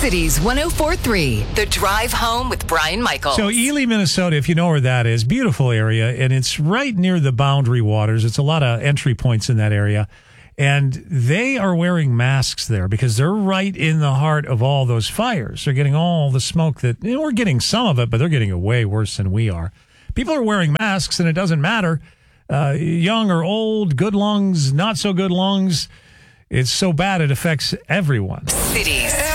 Cities 104.3, The Drive Home with Brian Michaels. So Ely, Minnesota, if you know where that is, beautiful area, and it's right near the Boundary Waters. It's a lot of entry points in that area, and they are wearing masks there because they're right in the heart of all those fires. They're getting all the smoke that, we're getting some of it, but they're getting it way worse than we are. People are wearing masks, and it doesn't matter, young or old, good lungs, not so good lungs. It's so bad it affects everyone. Cities